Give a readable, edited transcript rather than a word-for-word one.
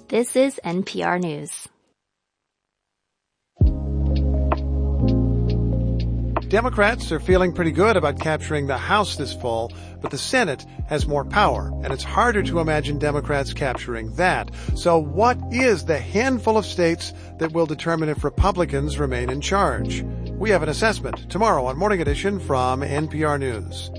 This is NPR News. Democrats are feeling pretty good about capturing the House this fall, but the Senate has more power, and it's harder to imagine Democrats capturing that. So what is the handful of states that will determine if Republicans remain in charge? We have an assessment tomorrow on Morning Edition from NPR News.